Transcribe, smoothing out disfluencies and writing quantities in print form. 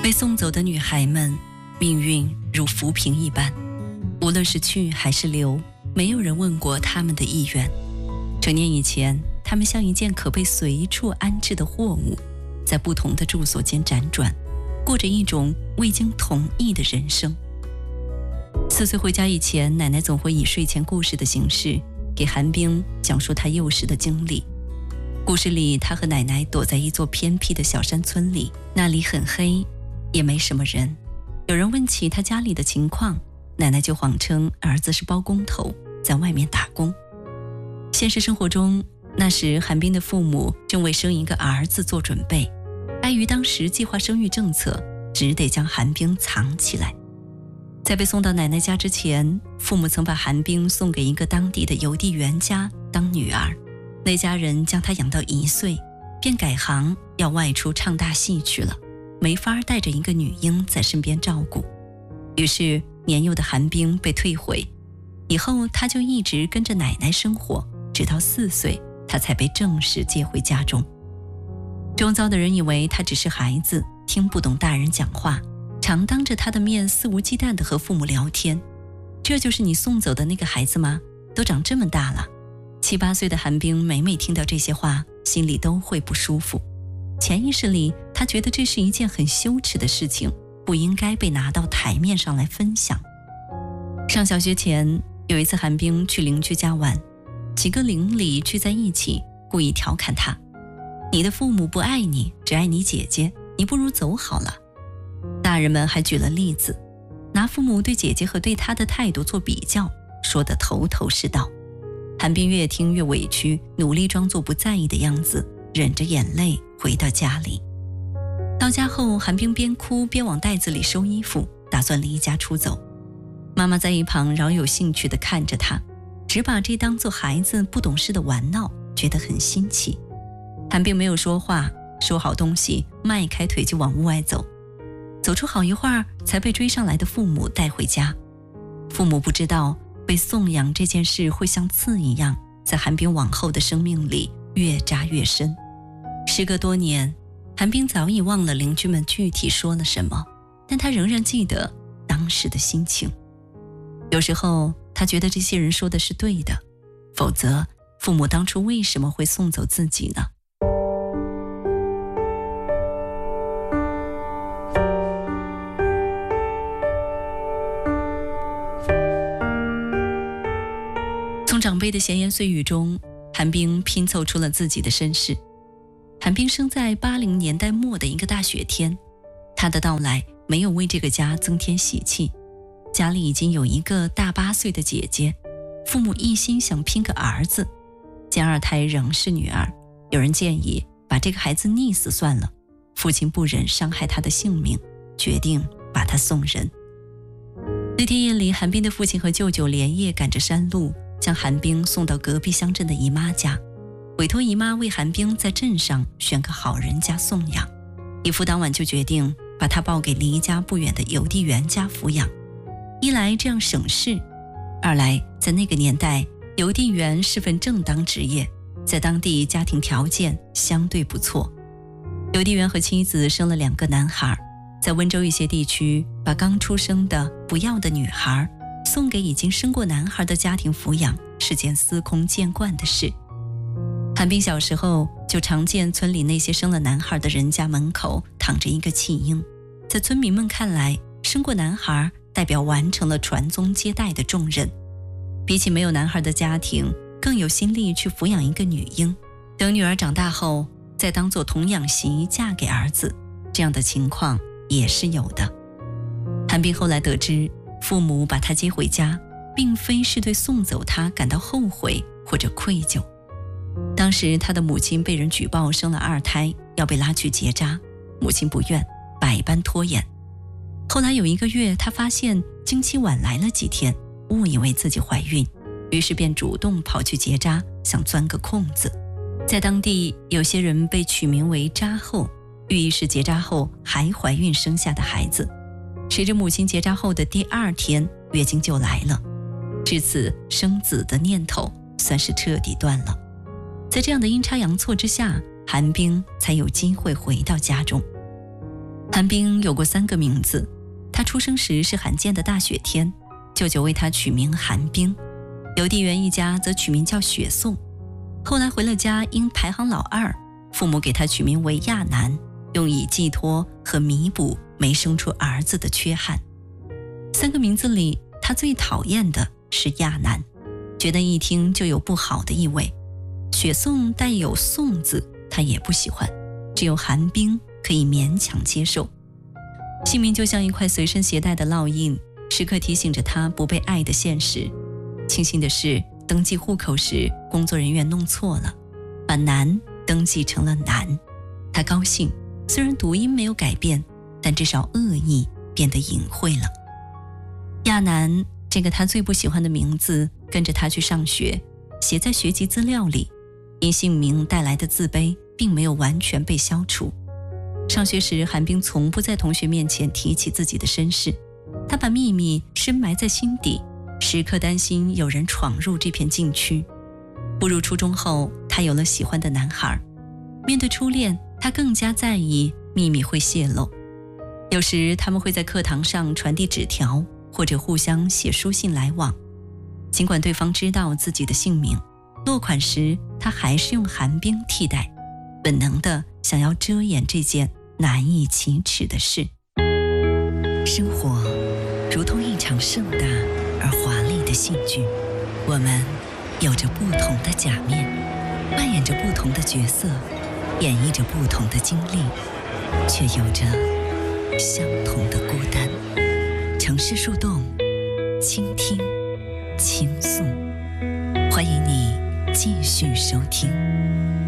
被送走的女孩们，命运如浮萍一般，无论是去还是留，没有人问过他们的意愿。成年以前，他们像一件可被随处安置的货物，在不同的住所间辗转，过着一种未经同意的人生。4岁回家以前，奶奶总会以睡前故事的形式给韩冰讲述她幼时的经历。故事里，她和奶奶躲在一座偏僻的小山村里，那里很黑，也没什么人。有人问起她家里的情况，奶奶就谎称儿子是包工头，在外面打工。现实生活中，那时韩冰的父母正为生一个儿子做准备，碍于当时计划生育政策，只得将韩冰藏起来。在被送到奶奶家之前，父母曾把韩冰送给一个当地的邮递员家当女儿。那家人将她养到1岁，便改行要外出唱大戏去了，没法带着一个女婴在身边照顾。于是年幼的韩冰被退回，以后她就一直跟着奶奶生活，直到4岁，她才被正式接回家中。周遭的人以为她只是孩子，听不懂大人讲话，常当着她的面肆无忌惮地和父母聊天。这就是你送走的那个孩子吗？都长这么大了。7、8岁的韩冰每听到这些话，心里都会不舒服。潜意识里，她觉得这是一件很羞耻的事情，不应该被拿到台面上来分享。上小学前，有一次韩冰去邻居家玩，几个邻里聚在一起，故意调侃她：“你的父母不爱你，只爱你姐姐，你不如走好了。”大人们还举了例子，拿父母对姐姐和对她的态度做比较，说得头头是道。韩冰越听越委屈，努力装作不在意的样子，忍着眼泪回到家里。到家后，韩冰边哭边往袋子里收衣服，打算离家出走。妈妈在一旁饶有兴趣地看着她，只把这当作孩子不懂事的玩闹，觉得很新奇。韩冰没有说话，收好东西，迈开腿就往屋外走。走出好一会儿，才被追上来的父母带回家。父母不知道被送养这件事会像刺一样，在韩冰往后的生命里越扎越深。时隔多年，韩冰早已忘了邻居们具体说了什么，但她仍然记得当时的心情。有时候她觉得这些人说的是对的，否则父母当初为什么会送走自己呢？从长辈的闲言碎语中，韩冰拼凑出了自己的身世。韩冰生在80年代末的一个大雪天，她的到来没有为这个家增添喜气。家里已经有一个大8岁的姐姐，父母一心想拼个儿子，见2胎仍是女儿，有人建议把这个孩子溺死算了，父亲不忍伤害他的性命，决定把他送人。那天夜里，韩冰的父亲和舅舅连夜赶着山路，将韩冰送到隔壁乡镇的姨妈家，委托姨妈为韩冰在镇上选个好人家送养。姨父当晚就决定把他抱给离家不远的邮递员家抚养，一来这样省事，二来在那个年代，邮递员是份正当职业，在当地家庭条件相对不错。邮递员和妻子生了2个男孩，在温州一些地区，把刚出生的不要的女孩送给已经生过男孩的家庭抚养，是件司空见惯的事。韩冰小时候就常见村里那些生了男孩的人家门口躺着一个弃婴，在村民们看来，生过男孩代表完成了传宗接代的重任。比起没有男孩的家庭，更有心力去抚养一个女婴，等女儿长大后再当作童养媳嫁给儿子，这样的情况也是有的。韩冰后来得知，父母把她接回家，并非是对送走她感到后悔或者愧疚。当时她的母亲被人举报生了2胎，要被拉去结扎，母亲不愿，百般拖延。后来有1个月，她发现经期晚来了几天，误以为自己怀孕，于是便主动跑去结扎，想钻个空子。在当地，有些人被取名为扎后，寓意是结扎后还怀孕生下的孩子。随着母亲结扎后的第2天，月经就来了，至此生子的念头算是彻底断了。在这样的阴差阳错之下，韩冰才有机会回到家中。 寒冰有过3个名字，他出生时是罕见的大雪天，舅舅为他取名寒冰，邮递员一家则取名叫雪颂。后来回了家，因排行老2，父母给他取名为亚男，用以寄托和弥补没生出儿子的缺憾。3个名字里，他最讨厌的是亚男，觉得一听就有不好的意味。雪颂带有颂字，他也不喜欢，只有寒冰可以勉强接受。姓名就像一块随身携带的烙印，时刻提醒着他不被爱的现实。庆幸的是，登记户口时工作人员弄错了，把男登记成了男。他高兴，虽然读音没有改变，但至少恶意变得隐晦了。亚男这个他最不喜欢的名字跟着他去上学，写在学籍资料里，因姓名带来的自卑并没有完全被消除。上学时，寒冰从不在同学面前提起自己的身世，他把秘密深埋在心底，时刻担心有人闯入这片禁区。步入初中后，他有了喜欢的男孩，面对初恋，他更加在意秘密会泄露。有时他们会在课堂上传递纸条，或者互相写书信来往。尽管对方知道自己的姓名，落款时他还是用寒冰替代，本能地想要遮掩这件难以启齿的事。生活如同一场盛大而华丽的戏剧，我们有着不同的假面，扮演着不同的角色，演绎着不同的经历，却有着相同的孤单。城市树洞，倾听，倾诉，欢迎你继续收听。